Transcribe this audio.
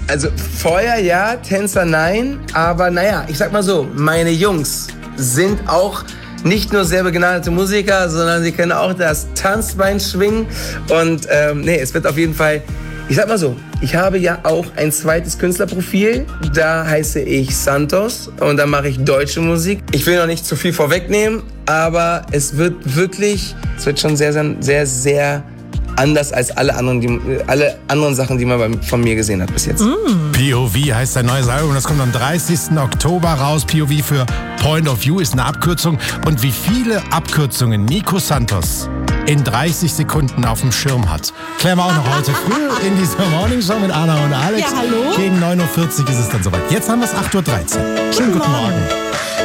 Also Feuer ja, Tänzer nein, aber naja, ich sag mal so, meine Jungs sind auch nicht nur sehr begnadete Musiker, sondern sie können auch das Tanzbein schwingen und es wird auf jeden Fall, ich sag mal so, ich habe ja auch ein zweites Künstlerprofil, da heiße ich Santos und da mache ich deutsche Musik. Ich will noch nicht zu viel vorwegnehmen, aber es wird schon sehr, sehr, sehr anders als alle anderen Sachen, die man von mir gesehen hat bis jetzt. POV heißt sein neues Album, das kommt am 30. Oktober raus. POV für Point of View ist eine Abkürzung. Und wie viele Abkürzungen Nico Santos in 30 Sekunden auf dem Schirm hat, klären wir auch noch heute früh in dieser Morning Show mit Anna und Alex. Ja, hallo. Gegen 9.40 Uhr ist es dann soweit. Jetzt haben wir es 8.13 Uhr. Schönen guten Morgen.